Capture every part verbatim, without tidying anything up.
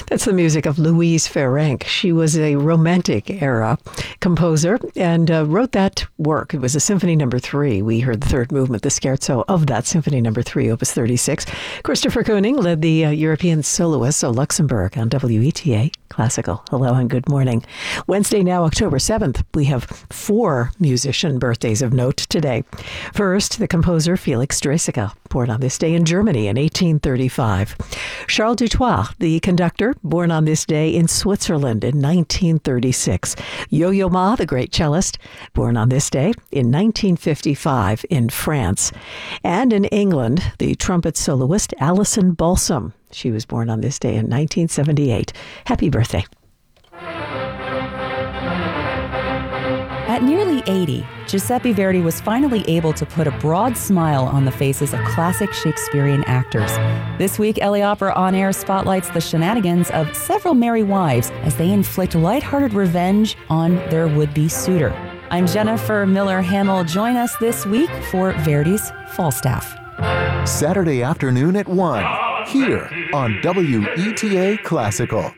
That's the music of Louise Ferenc. She was a Romantic era composer and uh, wrote that work. It was a Symphony Number Three. We heard the third movement, the scherzo of that Symphony Number Three, Opus thirty-six. Christopher Koenig led the uh, European soloists of Luxembourg on W E T A Classical. Hello and good morning. Wednesday now, October seventh, we have four musician birthdays of note today. First, the composer Felix Draeseke, born on this day in Germany in eighteen thirty-five. Charles Dutoit, the conductor, born on this day in Switzerland in nineteen thirty-six. Yo-Yo Ma, the great cellist, born on this day in nineteen fifty-five in France. And in England, the trumpet soloist Alison Balsam. She was born on this day in nineteen seventy-eight. Happy birthday. At nearly eighty, Giuseppe Verdi was finally able to put a broad smile on the faces of classic Shakespearean actors. This week, L A Opera On Air spotlights the shenanigans of several merry wives as they inflict lighthearted revenge on their would-be suitor. I'm Jennifer Miller Hamill. Join us this week for Verdi's Falstaff. Saturday afternoon at one, here on W E T A Classical.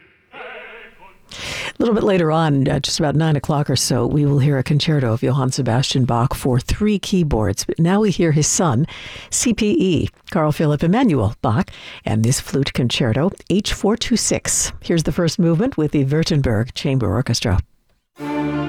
A little bit later on, uh, just about nine o'clock or so, we will hear a concerto of Johann Sebastian Bach for three keyboards. But now we hear his son, C P E, Carl Philipp Emanuel Bach, and this flute concerto, H four twenty-six. Here's the first movement with the Württemberg Chamber Orchestra.